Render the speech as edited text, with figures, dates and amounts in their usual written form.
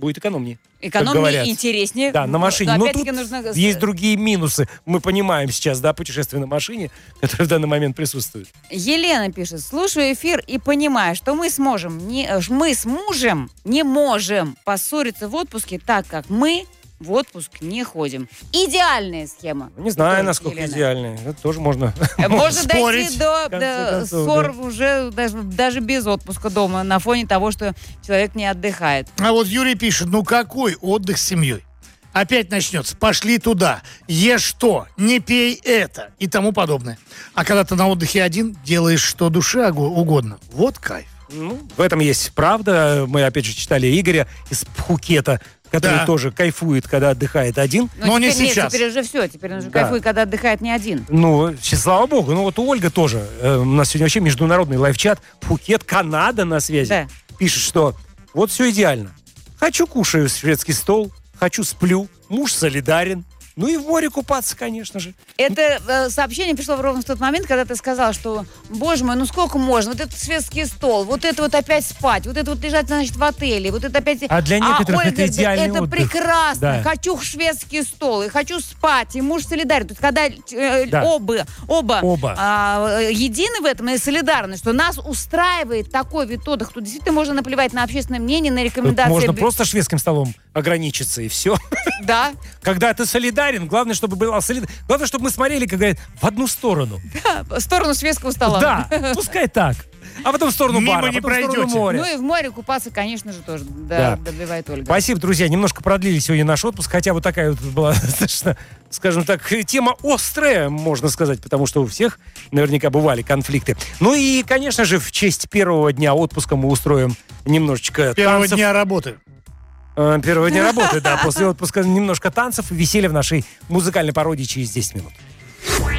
будет экономнее. Экономнее и интереснее. Да, на машине. Но тут нужно... есть другие минусы. Мы понимаем сейчас, да, путешествие на машине, которое в данный момент присутствует. Елена пишет: слушаю эфир и понимаю, что мы с мужем не можем поссориться в отпуске, так как мы в отпуск не ходим. Идеальная схема. Не знаю, насколько идеальная. Это тоже можно Можно спорить, дойти до ссор уже даже без отпуска дома, на фоне того, что человек не отдыхает. А вот Юрий пишет: ну какой отдых с семьей? Опять начнется. Пошли туда. Ешь то, не пей это и тому подобное. А когда ты на отдыхе один, делаешь что душе угодно. Вот кайф. Ну, в этом есть правда. Мы, опять же, читали Игоря из Пхукета, который тоже кайфует, когда отдыхает один. Но не сейчас. Теперь уже все. Теперь он уже кайфует, когда отдыхает не один. Ну, слава богу. Ну, вот у Ольга тоже. У нас сегодня вообще международный лайв-чат. Пхукет, Канада на связи. Да. Пишет, что вот все идеально. Хочу кушаю шведский стол, хочу сплю, муж солидарен. Ну и в море купаться, конечно же. Это сообщение пришло ровно в тот момент, когда ты сказал, что, боже мой, ну сколько можно? Вот этот шведский стол, вот это вот опять спать, вот это вот лежать, значит, в отеле, вот это опять... А для некоторых Ольга, это идеальный это отдых. прекрасно. Да. Хочу шведский стол, и хочу спать, и муж солидарен. То есть, когда оба едины в этом и солидарны, что нас устраивает такой вид отдыха, то действительно можно наплевать на общественное мнение, на рекомендации. Тут можно просто шведским столом ограничиться, и все. Да. Когда ты солидарен, главное, чтобы была солидарность. Главное, чтобы мы смотрели, как говорят, в одну сторону. Да, в сторону шведского стола. Да, пускай так. А потом в сторону Мимо бара, не потом в сторону пройдете. моря. Ну и в море купаться, конечно же, тоже добивает Ольга. Спасибо, друзья. Немножко продлили сегодня наш отпуск, хотя вот такая вот была достаточно, скажем так, тема острая, можно сказать, потому что у всех наверняка бывали конфликты. Ну и, конечно же, в честь первого дня отпуска мы устроим немножечко Первого танцев. дня работы. Первого дня работы, да. После отпуска немножко танцев и веселья в нашей музыкальной пародии через 10 минут.